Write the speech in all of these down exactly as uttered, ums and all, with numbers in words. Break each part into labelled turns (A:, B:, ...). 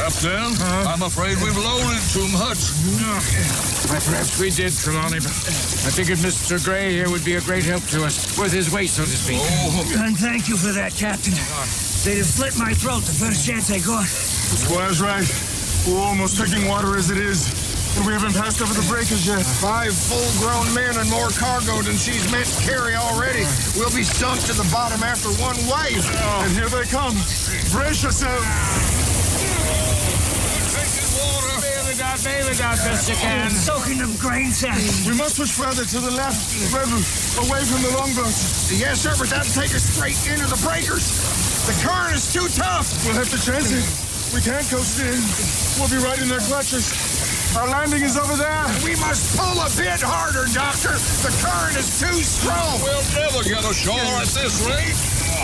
A: Captain, uh-huh. I'm afraid we've loaded too much.
B: Why, perhaps we did, Trelawney, but I figured Mister Gray here would be a great help to us. Worth his weight, so to speak.
C: Oh. And thank you for that, Captain. They'd have slit my throat the first chance I got.
D: The Squire's right. We're almost taking water as it is. And we haven't passed over the breakers yet.
E: Five full-grown men and more cargo than she's meant to carry already. We'll be sunk to the bottom after one wave.
D: Oh. And here they come. Brace yourself.
B: Bail it out, bail it out best you can.
C: Soaking them grain sacks.
D: We must push further to the left, Redwood, away from the longboat.
E: Yes, sir, but that'll take us straight into the breakers. The current is too tough.
D: We'll have to chance it. We can't coast in. We'll be right in their clutches. Our landing is over there.
E: We must pull a bit harder, Doctor. The current is too strong.
A: We'll never get ashore at this rate.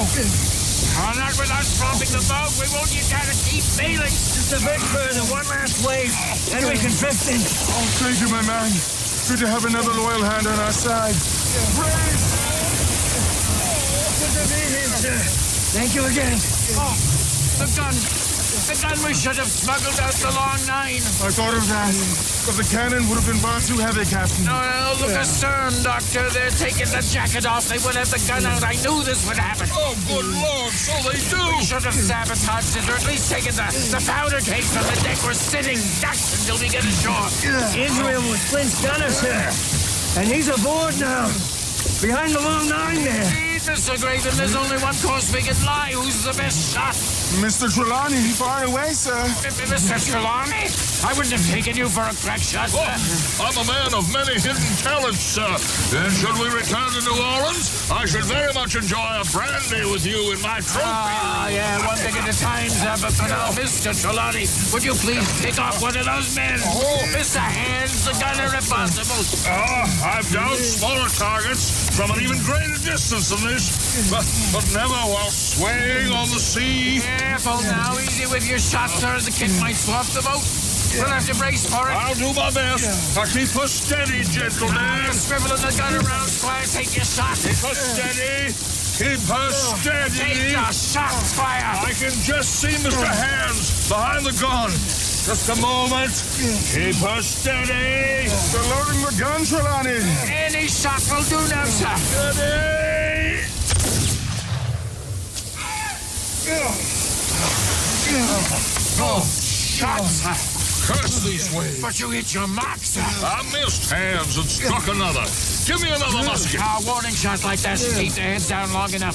B: Oh, not without dropping the boat. We won't. You gotta keep bailing.
C: Just a bit further, one last wave, then we can drift in.
D: Oh, thank you, my man. Good to have another loyal hand on our side. Brave!
C: Good to be here, sir. Thank you again.
B: Oh, the gun. The gun we should have smuggled out the long nine.
D: I thought of that. But the cannon would have been far too heavy, Captain.
B: No, no, look
D: yeah.
B: astern, Doctor. They're taking the jacket off. They would have the gun out. I knew this would happen.
A: Oh, good Lord, so they do.
B: We should have sabotaged it, or at least taken the, the powder case from the deck. We're sitting ducks until we get ashore.
C: Israel was Flint's gunner, sir. And he's aboard now. Behind the long nine there.
B: Jesus, Sir Graven, there's only one course we can lie. Who's the best shot?
D: Mister Trelawney, far away, sir.
B: Mister Trelawney? I wouldn't have taken you for a crack shot, sir.
A: Oh, I'm a man of many hidden talents, sir. And should we return to New Orleans, I should very much enjoy a brandy with you in my trophy.
B: Ah, yeah, one thing at a time, sir. But for now, Mister Trelawney, would you please pick off one of those men?
A: Oh.
B: Mister Hands, the gunner, if possible.
A: Ah, uh, I've doused smaller targets from an even greater distance than this, but, but never while swaying on the sea.
B: Careful now, easy with your shot, sir. The kid might swap the boat. We'll have to brace for it.
A: I'll do my best. Now keep her steady, gentlemen.
B: Ah, swiveling the gun around, Squire. Take your shot.
A: Keep her steady. Keep her steady.
B: Take your shot, Squire.
A: I can just see Mister Hands behind the gun. Just a moment. Keep her steady.
D: They're loading the gun, Trelawney.
B: Any shot will do now, sir.
A: Steady.
B: Oh, shots.
A: Curse these waves.
B: But you hit your mark, sir.
A: I missed Hands and struck another. Give me another musket.
B: Ah, warning shot like that should keep the heads down long enough.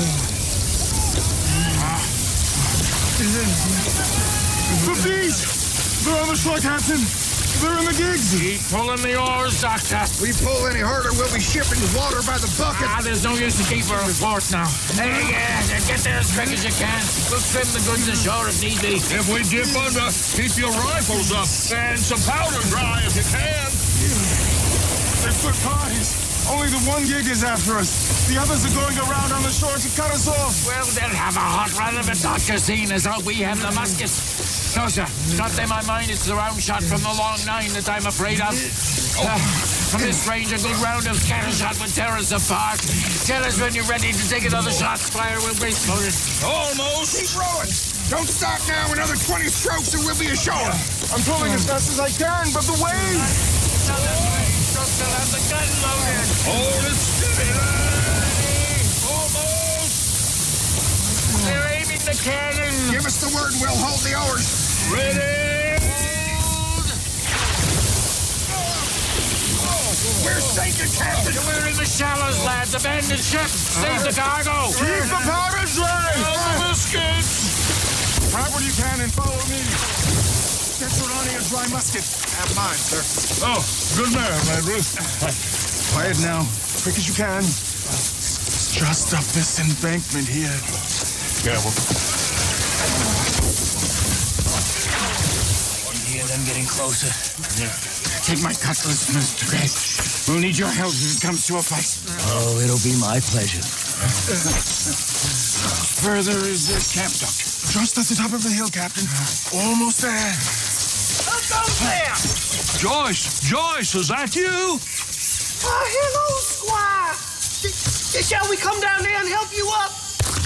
D: The beach! They're on the shore, Captain. They're in the gigs.
B: Keep pulling the oars, Doctor.
E: We pull any harder, we'll be shipping water by the bucket.
B: Ah, there's no use to keep her afloat now. Hey, yeah, get there as quick as you can. We'll trim the goods ashore if need be.
A: If we dip under, keep your rifles up and some powder dry if you can.
D: They've put parties. Only the one gig is after us. The others are going around on the shore to cut us off.
B: Well, they'll have a hot run of it, Doctor, seeing as how we have the muskets. No, sir. Not them I mind. It's the round shot from the long nine that I'm afraid of. Uh, from this range, a good round of cannon shot would tear us apart. Tell us when you're ready to take another shot, Squire. We'll brace for it.
A: Almost.
E: Keep rowing. Don't stop now. Another twenty strokes and we'll be ashore.
D: I'm pulling as fast as I can, but the waves.
B: Another twenty strokes. They'll have the gun loaded.
A: Hold it steady. Almost.
B: They're aiming the cannon.
E: Give us the word, we'll hold the oars.
A: Ready.
E: We're sinking, Captain.
B: We're in the shallows, lads. Abandon ship. Save the cargo.
D: Keep the powder dry.
A: Biscuits.
D: Grab what you can and follow me. Get Trelawney a dry musket.
E: Have mine, sir.
A: Oh, good man, Redruth.
D: Quiet now. Quick as you can. Just up this embankment here.
A: Careful.
C: Hear them getting closer.
B: Yeah. Take my cutlass, Mister Gray. We'll need your help if it comes to a fight.
C: Oh, it'll be my pleasure.
B: Further is this camp, Doctor?
D: Just at the top of the hill, Captain. Almost there.
C: Look out there!
A: Joyce, Joyce, is that you?
C: Oh, hello, Squire. D- shall we come down there and help you up?